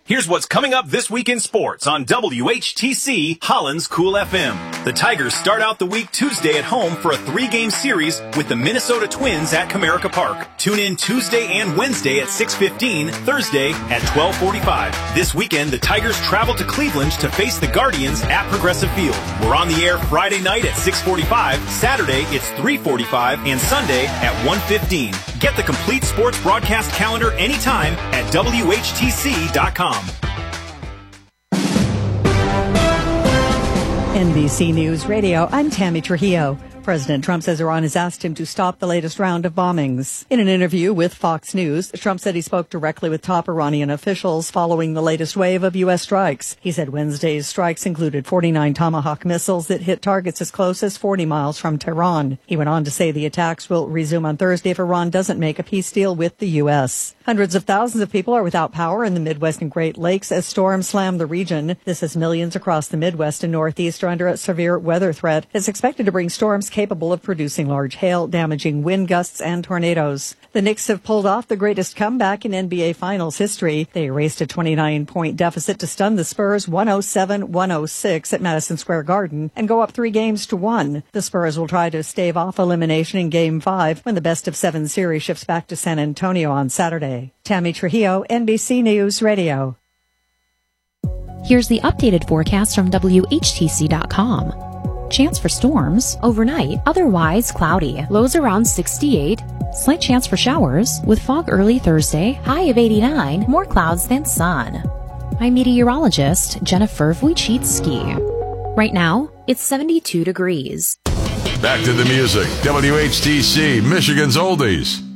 Here's what's coming up this week in sports on WHTC Holland's Cool FM. The Tigers start out the week Tuesday at home for a 3-game series with the Minnesota Twins at Comerica Park. Tune in Tuesday and Wednesday at 6:15, Thursday at 12:45. This weekend, the Tigers travel to Cleveland to face the Guardians at Progressive Field. We're on the air Friday night at 6:45, Saturday it's 3:45, and Sunday at 1:15. Get the complete sports broadcast calendar anytime at WHTC.com. NBC News Radio, I'm Tammy Trujillo. President Trump says Iran has asked him to stop the latest round of bombings. In an interview with Fox News, Trump said he spoke directly with top Iranian officials following the latest wave of U.S. strikes. He said Wednesday's strikes included 49 Tomahawk missiles that hit targets as close as 40 miles from Tehran. He went on to say the attacks will resume on Thursday if Iran doesn't make a peace deal with the U.S. Hundreds of thousands of people are without power in the Midwest and Great Lakes as storms slam the region. This as millions across the Midwest and Northeast are under a severe weather threat. It's expected to bring storms capable of producing large hail, damaging wind gusts, and tornadoes. The Knicks have pulled off the greatest comeback in NBA Finals history. They erased a 29-point deficit to stun the Spurs 107-106 at Madison Square Garden and go up 3-1. The Spurs will try to stave off elimination in Game 5 when the best-of-7 series shifts back to San Antonio on Saturday. Tammy Trujillo, NBC News Radio. Here's the updated forecast from WHTC.com. Chance for storms overnight, otherwise cloudy. Lows around 68. Slight chance for showers with fog early Thursday, high of 89, more clouds than sun. I'm meteorologist Jennifer Wojcicki. Right now, it's 72 degrees. Back to the music. WHTC, Michigan's Oldies.